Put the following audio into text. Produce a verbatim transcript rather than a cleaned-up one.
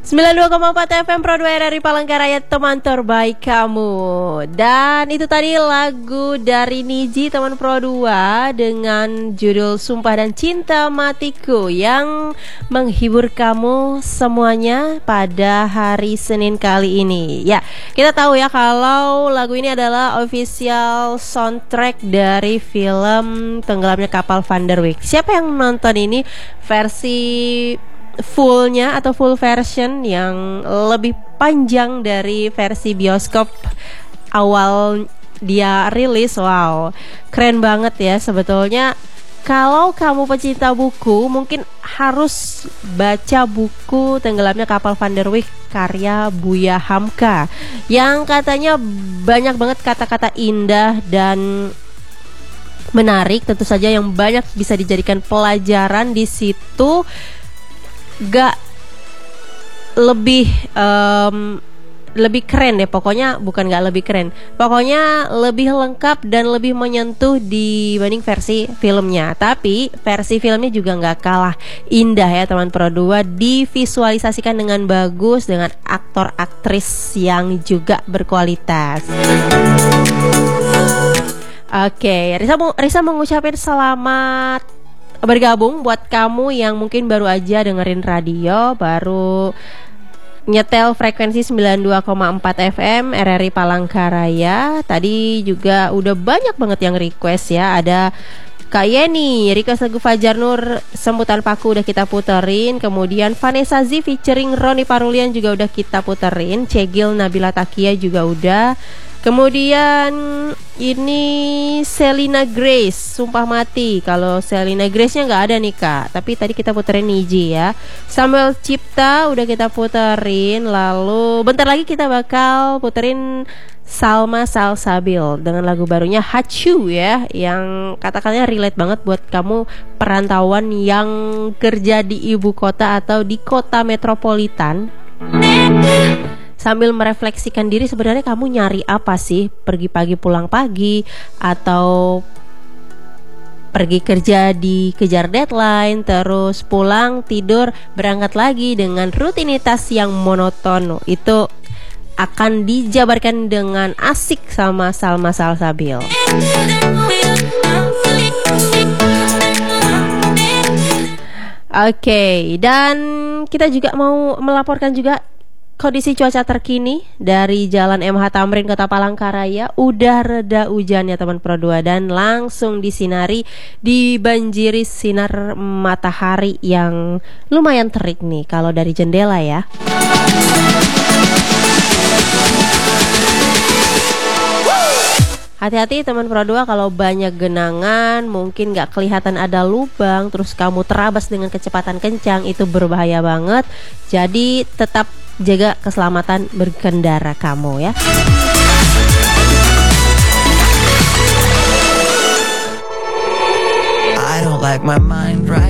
sembilan puluh dua koma empat F M Pro dua R R I Palangkaraya, teman terbaik kamu. Dan itu tadi lagu dari Niji, teman Pro dua, dengan judul Sumpah dan Cinta Matiku, yang menghibur kamu semuanya pada hari Senin kali ini. Ya, kita tahu ya kalau lagu ini adalah official soundtrack dari film Tenggelamnya Kapal Van der Wijk. Siapa yang nonton ini versi fullnya atau full version yang lebih panjang dari versi bioskop awal dia rilis? Wow, keren banget ya. Sebetulnya kalau kamu pecinta buku, mungkin harus baca buku Tenggelamnya Kapal Van der Wijk karya Buya Hamka, yang katanya banyak banget kata-kata indah dan menarik, tentu saja yang banyak bisa dijadikan pelajaran di situ. Gak lebih um, lebih keren deh, pokoknya bukan gak lebih keren, pokoknya lebih lengkap dan lebih menyentuh dibanding versi filmnya. Tapi versi filmnya juga gak kalah indah ya teman Pro dua, divisualisasikan dengan bagus dengan aktor aktris yang juga berkualitas. Oke, Risa, Risa mengucapkan selamat bergabung buat kamu yang mungkin baru aja dengerin radio, baru nyetel frekuensi sembilan puluh dua koma empat F M R R I Palangkaraya. Tadi juga udah banyak banget yang request ya. Ada Kak Yeni, request lagu Fajar Nur, Sembutan Paku udah kita puterin. Kemudian Vanessa Z featuring Roni Parulian juga udah kita puterin. Cegil Nabila Takia juga udah. Kemudian ini Selina Grace, Sumpah Mati. Kalau Selina Grace-nya nggak ada nih Kak, tapi tadi kita puterin Niji ya. Samuel Cipta udah kita puterin. Lalu bentar lagi kita bakal puterin Salma Salsabil dengan lagu barunya Hachu ya, yang katakannya relate banget buat kamu perantauan yang kerja di ibu kota atau di kota metropolitan, sambil merefleksikan diri, sebenarnya kamu nyari apa sih? Pergi pagi pulang pagi, atau pergi kerja dikejar deadline, terus pulang tidur berangkat lagi dengan rutinitas yang monoton. Itu akan dijabarkan dengan asik sama Salma Salsabil. Oke, okay, dan kita juga mau melaporkan juga kondisi cuaca terkini dari Jalan M H Tamrin Kota Palangkaraya. Udah reda hujannya teman Pro dua, dan langsung disinari, dibanjiri sinar matahari yang lumayan terik nih kalau dari jendela ya. Hati-hati teman Pro dua, kalau banyak genangan, mungkin gak kelihatan ada lubang, terus kamu terabas dengan kecepatan kencang, itu berbahaya banget. Jadi tetap jaga keselamatan berkendara kamu ya. I don't like my mind right